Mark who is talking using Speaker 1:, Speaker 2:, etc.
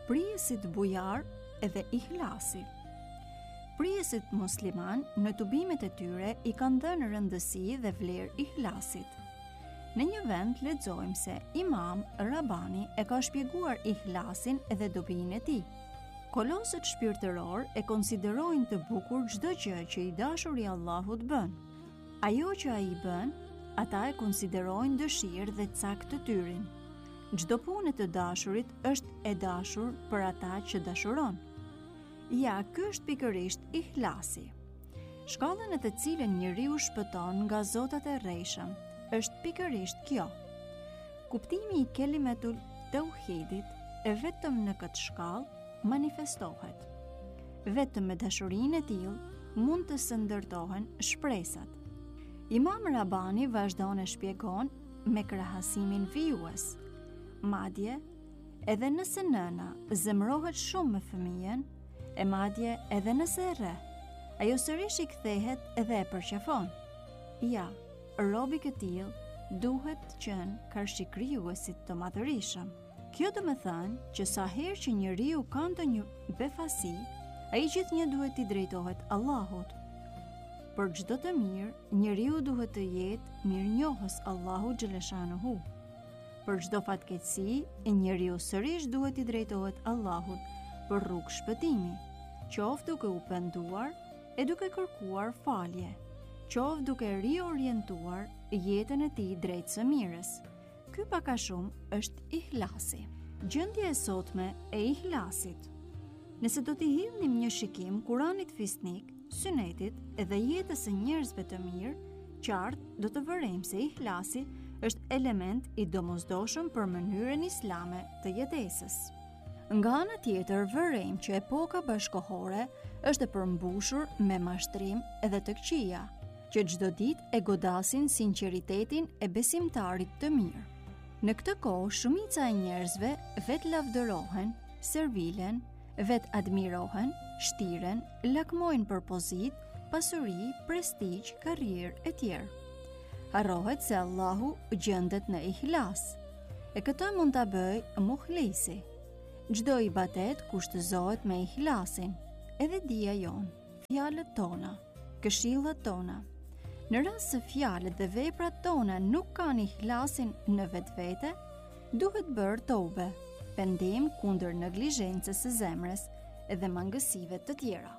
Speaker 1: Prijesit bujar edhe ihlasi. Prijesit musliman në tubimet e tyre i kanë dhënë rëndësi dhe vlerë ihlasit. Në një vend lexojmë se Imam Rabani e ka shpjeguar ihlasin edhe dobinë e tij. Kolosët shpirtëror e konsiderojnë të bukur çdo gjë që i dashuri Allahut bën. Ajo që ai bën, ata e konsiderojnë dëshirë dhe cakt të tyrin. Çdo punë të dashurit është e dashur për ata që dashuron. Ja, ky është pikërisht ihlasi. Shkallën e të cilën njeriu shpëton nga zotat e rrejshëm është pikërisht kjo. Kuptimi i kelimetul tauhidit e vetëm në këtë shkallë manifestohet. Vetëm me dashurinë e tillë mund të së ndërtohen shpresat. Imam Rabani vazhdon e shpjegon me krahasimin vijues. Madje, edhe nëse nëna zemrohet shumë me fëmijën, e madje edhe nëse e rre, ajo sërish i kthehet edhe e përqafon. Ja, robi këtillë duhet të qenë karshi krijuesit të madhërishëm. Kjo do të thënë që sa herë që njeriu ka ndonjë befasi, ai gjithnjë duhet i drejtohet Allahut. Për çdo të mirë, njeriu duhet të jetë mirënjohës Allahut xhaleshanuhu. Për çdo fatkeqësi, njeriu sërish duhet i drejtohet Allahut për rrugë shpëtimi, qoftë duke u penduar e duke kërkuar falje, qoftë duke riorientuar jetën e tij drejt së mirës. Ky pak a shumë është ihlasi. Gjendja e sotme e ihlasit. Nëse do t'i hidhnim një shikim Kuranit fisnik, Sunetit edhe jetës së njerëzve të mirë, qartë do të vërejmë se ihlasi është element i domosdoshëm për mënyrën islame të jetesës. Nga ana tjetër vërejmë që epoka bashkohore është e përmbushur me mashtrim edhe të këqija, që çdo ditë e godasin sinqeritetin e besimtarit të mirë. Në këtë kohë, shumica e njerëzve vetë lavdërohen, servilen, vetë admirohen, shtiren, lakmojnë për pozit, pasuri, prestigj, karrierë e tjerë. Harrohet se Allahu gjendet në ihlas. E këtë mund ta bëjë muhlisi. Çdo ibadet kushtëzohet me ihlasin, edhe dija jon, fjalët tona, këshillat tona. Në rast se fjalët dhe veprat tona nuk kanë ihlasin në vetvete, duhet bërë tobe, pendim kundër neglizhencës së zemrës edhe mangësive të tjera.